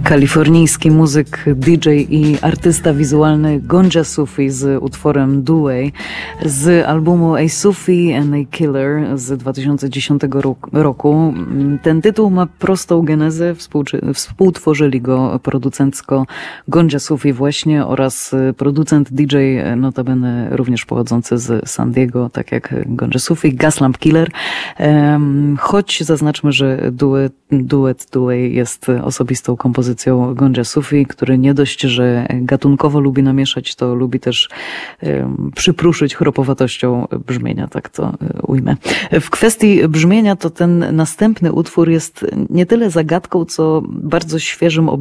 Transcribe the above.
Kalifornijski muzyk, DJ i artysta wizualny Gonja Sufi z utworem Duet z albumu A Sufi and a Killer z 2010 roku. Ten tytuł ma prostą genezę. Współtworzyli go producencko Gonja Sufi właśnie oraz producent DJ, notabene również pochodzący z San Diego, tak jak Gonja Sufi, Gaslamp Killer. Choć zaznaczmy, że Duet jest osobistą kompozycją Gonja Sufi, który nie dość, że gatunkowo lubi namieszać, to lubi też przypruszyć chropowatością brzmienia, tak to ujmę. W kwestii brzmienia to ten następny utwór jest nie tyle zagadką, co bardzo świeżym